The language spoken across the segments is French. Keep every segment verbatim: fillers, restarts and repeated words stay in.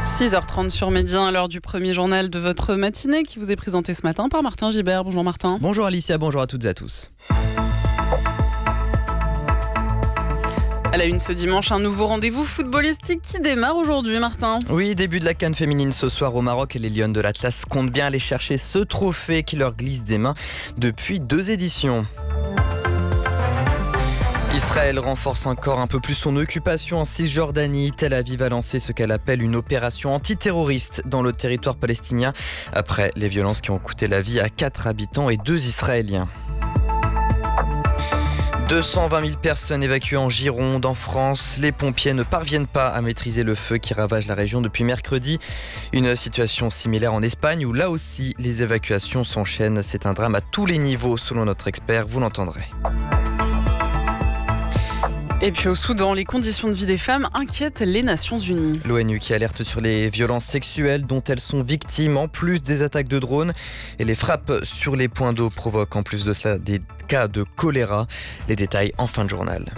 six heures trente sur Média, à l'heure du premier journal de votre matinée qui vous est présenté ce matin par Martin Gibert. Bonjour Martin. Bonjour Alicia, bonjour à toutes et à tous. À la une ce dimanche, un nouveau rendez-vous footballistique qui démarre aujourd'hui, Martin. Oui, début de la CAN féminine ce soir au Maroc et les Lions de l'Atlas comptent bien aller chercher ce trophée qui leur glisse des mains depuis deux éditions. Israël renforce encore un peu plus son occupation en Cisjordanie. Tel Aviv a lancé ce qu'elle appelle une opération antiterroriste dans le territoire palestinien après les violences qui ont coûté la vie à quatre habitants et deux Israéliens. deux cent vingt mille personnes évacuées en Gironde, en France. Les pompiers ne parviennent pas à maîtriser le feu qui ravage la région depuis mercredi. Une situation similaire en Espagne où là aussi les évacuations s'enchaînent. C'est un drame à tous les niveaux selon notre expert, vous l'entendrez. Et puis au Soudan, les conditions de vie des femmes inquiètent les Nations Unies. L'ONU qui alerte sur les violences sexuelles dont elles sont victimes, en plus des attaques de drones. Et les frappes sur les points d'eau provoquent en plus de cela des cas de choléra. Les détails en fin de journal.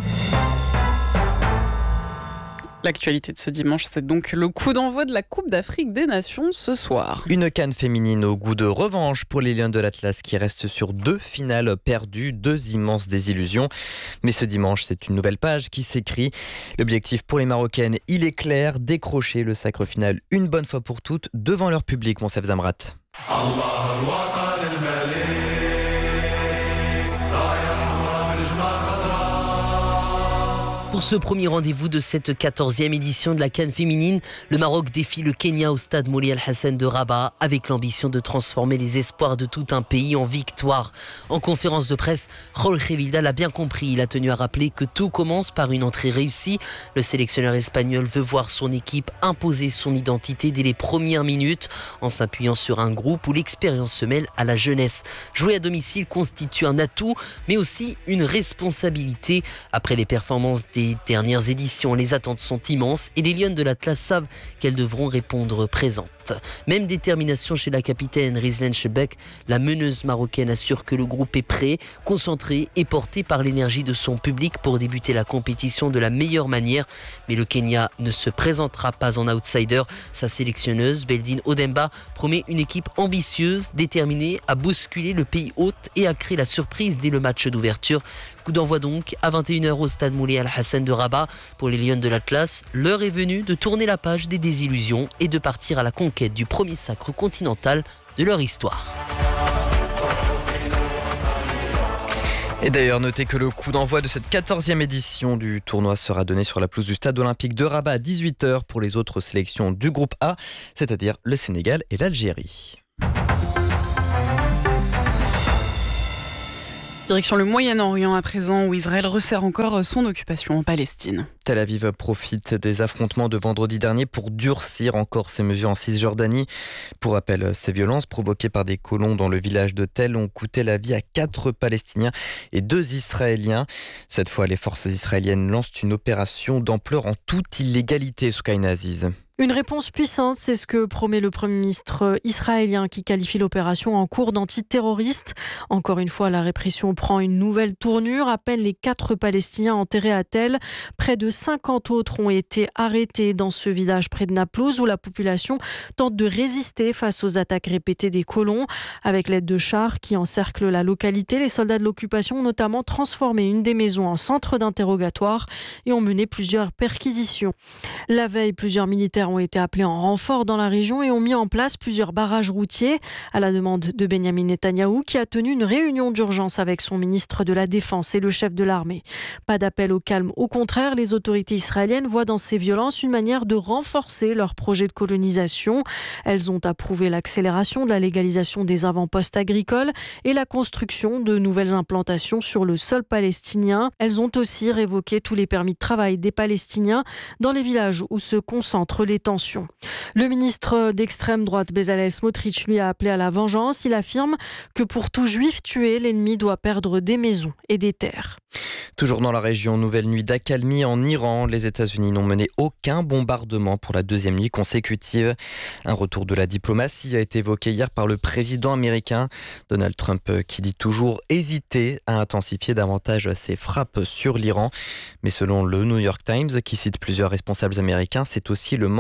L'actualité de ce dimanche, c'est donc le coup d'envoi de la Coupe d'Afrique des Nations ce soir. Une CAN féminine au goût de revanche pour les Lions de l'Atlas qui restent sur deux finales perdues, deux immenses désillusions. Mais ce dimanche, c'est une nouvelle page qui s'écrit. L'objectif pour les Marocaines, il est clair, décrocher le sacre final une bonne fois pour toutes devant leur public, Monsef Zamrat. Pour ce premier rendez-vous de cette quatorzième édition de la CAN féminine, le Maroc défie le Kenya au stade Moulay Al Hassan de Rabat avec l'ambition de transformer les espoirs de tout un pays en victoire. En conférence de presse, Jorge Vilda l'a bien compris. Il a tenu à rappeler que tout commence par une entrée réussie. Le sélectionneur espagnol veut voir son équipe imposer son identité dès les premières minutes en s'appuyant sur un groupe où l'expérience se mêle à la jeunesse. Jouer à domicile constitue un atout, mais aussi une responsabilité. Après les performances des dernières éditions, les attentes sont immenses et les Lions de l'Atlas savent qu'elles devront répondre présentes. Même détermination chez la capitaine Rizlen Chebek. La meneuse marocaine assure que le groupe est prêt, concentré et porté par l'énergie de son public pour débuter la compétition de la meilleure manière. Mais le Kenya ne se présentera pas en outsider. Sa sélectionneuse, Beldine Odemba, promet une équipe ambitieuse, déterminée à bousculer le pays hôte et à créer la surprise dès le match d'ouverture. Coup d'envoi donc à vingt et une heures au stade Moulay Al Hassan de Rabat. Pour les Lions de l'Atlas, l'heure est venue de tourner la page des désillusions et de partir à la conquête du premier sacre continental de leur histoire. Et d'ailleurs, notez que le coup d'envoi de cette quatorzième édition du tournoi sera donné sur la pelouse du stade olympique de Rabat à dix-huit heures pour les autres sélections du groupe A, c'est-à-dire le Sénégal et l'Algérie. Direction le Moyen-Orient à présent, où Israël resserre encore son occupation en Palestine. Tel Aviv profite des affrontements de vendredi dernier pour durcir encore ses mesures en Cisjordanie. Pour rappel, ces violences provoquées par des colons dans le village de Tel ont coûté la vie à quatre Palestiniens et deux Israéliens. Cette fois, les forces israéliennes lancent une opération d'ampleur en toute illégalité, Soukaina Aziz. Une réponse puissante, c'est ce que promet le Premier ministre israélien qui qualifie l'opération en cours d'antiterroriste. Encore une fois, la répression prend une nouvelle tournure. À peine les quatre Palestiniens enterrés à Tel, près de cinquante autres ont été arrêtés dans ce village près de Naplouse où la population tente de résister face aux attaques répétées des colons. Avec l'aide de chars qui encerclent la localité, les soldats de l'occupation ont notamment transformé une des maisons en centre d'interrogatoire et ont mené plusieurs perquisitions. La veille, plusieurs militaires ont été appelés en renfort dans la région et ont mis en place plusieurs barrages routiers à la demande de Benyamin Netanyahou qui a tenu une réunion d'urgence avec son ministre de la Défense et le chef de l'armée. Pas d'appel au calme, au contraire, les autorités israéliennes voient dans ces violences une manière de renforcer leur projet de colonisation. Elles ont approuvé l'accélération de la légalisation des avant-postes agricoles et la construction de nouvelles implantations sur le sol palestinien. Elles ont aussi révoqué tous les permis de travail des Palestiniens dans les villages où se concentrent les tensions. Le ministre d'extrême droite Bezalel Smotrich lui a appelé à la vengeance. Il affirme que pour tout juif tué, l'ennemi doit perdre des maisons et des terres. Toujours dans la région, nouvelle nuit d'accalmie en Iran. Les États-Unis n'ont mené aucun bombardement pour la deuxième nuit consécutive. Un retour de la diplomatie a été évoqué hier par le président américain Donald Trump, qui dit toujours hésiter à intensifier davantage ses frappes sur l'Iran. Mais selon le New York Times, qui cite plusieurs responsables américains, c'est aussi le manque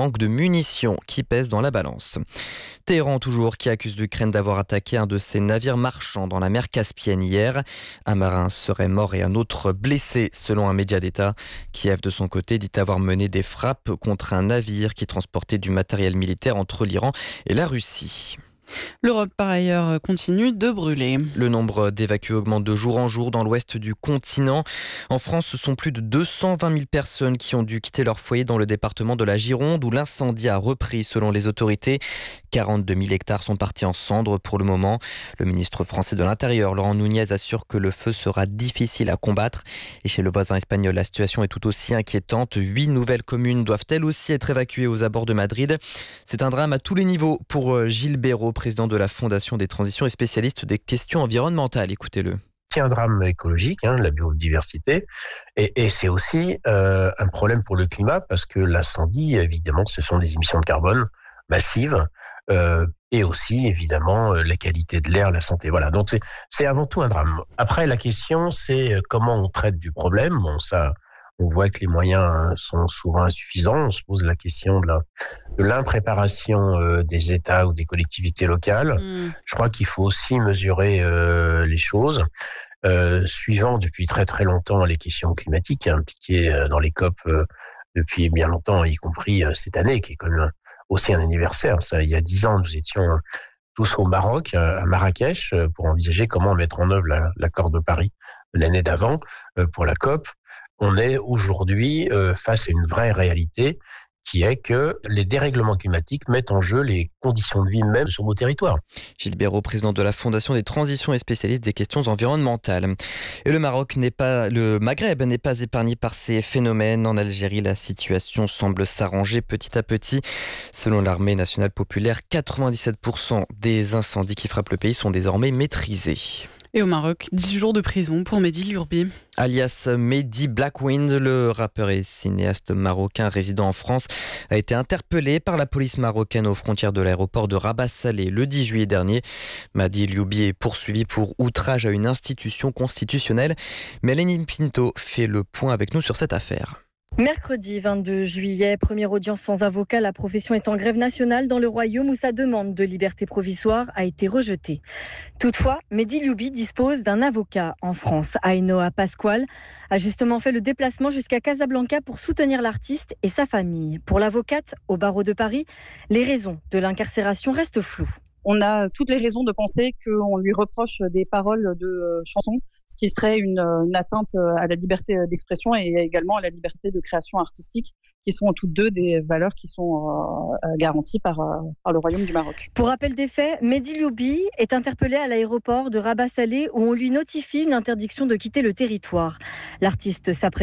manque de munitions qui pèse dans la balance. Téhéran toujours, qui accuse l'Ukraine d'avoir attaqué un de ses navires marchands dans la mer Caspienne hier. Un marin serait mort et un autre blessé selon un média d'État. Kiev de son côté dit avoir mené des frappes contre un navire qui transportait du matériel militaire entre l'Iran et la Russie. L'Europe, par ailleurs, continue de brûler. Le nombre d'évacués augmente de jour en jour dans l'ouest du continent. En France, ce sont plus de deux cent vingt mille personnes qui ont dû quitter leur foyer dans le département de la Gironde, où l'incendie a repris selon les autorités. quarante-deux mille hectares sont partis en cendres pour le moment. Le ministre français de l'Intérieur, Laurent Nunez, assure que le feu sera difficile à combattre. Et chez le voisin espagnol, la situation est tout aussi inquiétante. Huit nouvelles communes doivent elles aussi être évacuées aux abords de Madrid. C'est un drame à tous les niveaux pour Gilles Béraud, président de la Fondation des transitions et spécialiste des questions environnementales. Écoutez-le. C'est un drame écologique, hein, la biodiversité, et, et c'est aussi euh, un problème pour le climat parce que l'incendie, évidemment, ce sont des émissions de carbone massives euh, et aussi, évidemment, euh, la qualité de l'air, la santé. Voilà, donc c'est, c'est avant tout un drame. Après, la question, c'est comment on traite du problème. Bon, ça... On voit que les moyens sont souvent insuffisants. On se pose la question de, la, de l'impréparation euh, des États ou des collectivités locales. Mmh. Je crois qu'il faut aussi mesurer euh, les choses. Euh, suivant depuis très très longtemps les questions climatiques impliquées euh, dans les COP euh, depuis bien longtemps, y compris euh, cette année, qui est quand même aussi un anniversaire. Ça, il y a dix ans, nous étions tous au Maroc, à Marrakech, pour envisager comment mettre en œuvre la, l'accord de Paris de l'année d'avant euh, pour la COP. On est aujourd'hui euh, face à une vraie réalité qui est que les dérèglements climatiques mettent en jeu les conditions de vie même sur nos territoires. Gilles Béraud, président de la Fondation des transitions et spécialiste des questions environnementales. Et le Maroc n'est pas, le Maghreb n'est pas épargné par ces phénomènes. En Algérie, la situation semble s'arranger petit à petit. Selon l'armée nationale populaire, quatre-vingt-dix-sept pour cent des incendies qui frappent le pays sont désormais maîtrisés. Et au Maroc, dix jours de prison pour Mehdi Lurbi. Alias Mehdi Blackwind, le rappeur et cinéaste marocain résident en France, a été interpellé par la police marocaine aux frontières de l'aéroport de Rabat-Salé le dix juillet dernier. Mehdi Lurbi est poursuivi pour outrage à une institution constitutionnelle. Mélanie Pinto fait le point avec nous sur cette affaire. Mercredi vingt-deux juillet, première audience sans avocat, la profession est en grève nationale dans le royaume où sa demande de liberté provisoire a été rejetée. Toutefois, Mehdi Lurbi dispose d'un avocat en France. Ainoa Pasquale a justement fait le déplacement jusqu'à Casablanca pour soutenir l'artiste et sa famille. Pour l'avocate au barreau de Paris, les raisons de l'incarcération restent floues. On a toutes les raisons de penser qu'on lui reproche des paroles de chansons, ce qui serait une, une atteinte à la liberté d'expression et également à la liberté de création artistique, qui sont toutes deux des valeurs qui sont euh, garanties par, euh, par le Royaume du Maroc. Pour rappel des faits, Mehdi Lurbi est interpellé à l'aéroport de Rabat-Salé où on lui notifie une interdiction de quitter le territoire. L'artiste s'apprête